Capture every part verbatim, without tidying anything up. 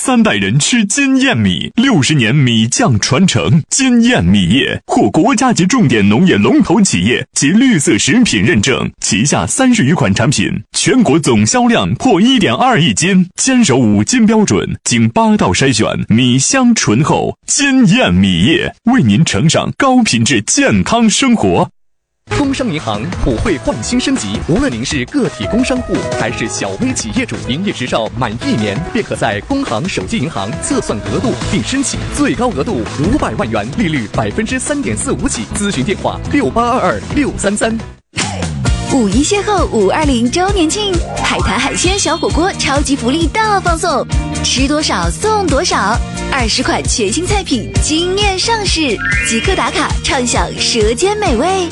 三代人吃金燕米，六十年米酱传承。金燕米业获国家级重点农业龙头企业及绿色食品认证，旗下三十余款产品，全国总销量破 一点二亿斤，坚守五金标准，经八道筛选，米香醇厚。金燕米业为您呈上高品质健康生活。 工商银行普惠换新升级，无论您是个体工商户还是小微企业主，营业执照满一年便可在工行手机银行测算额度并申请，最高额度五百万元，利率百分之三点四五起。咨询电话六八二二六三三。 五一邂逅五二零周年庆，海滩海鲜小火锅超级福利大放送，吃多少送多少，二十款全新菜品惊艳上市，即刻打卡畅享舌尖美味。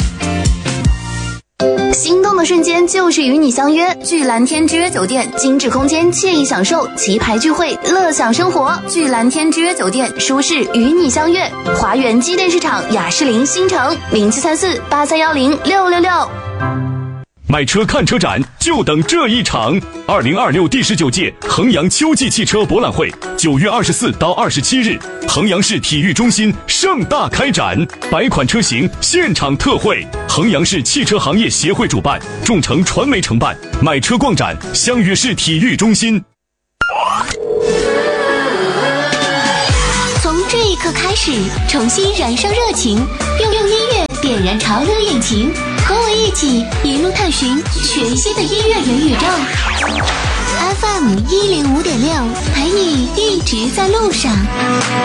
心动的瞬间就是与你相约，聚蓝天之约酒店，精致空间，惬意享受，棋牌聚会，乐享生活。聚蓝天之约酒店，舒适与你相约。华源机电市场雅士林新城零七三四八三幺零六六六。 买车看车展就等这一场，二零二六第十九届衡阳秋季汽车博览会，九月二十四到二十七日，衡阳市体育中心盛大开展，百款车型现场特惠。衡阳市汽车行业协会主办，众诚传媒承办，买车逛展相约市体育中心。 从这一刻开始，重新燃烧热情，用用音乐点燃潮流引擎，和我一起一路探寻全新的音乐元宇宙。F M 一零五点六，陪你一直在路上。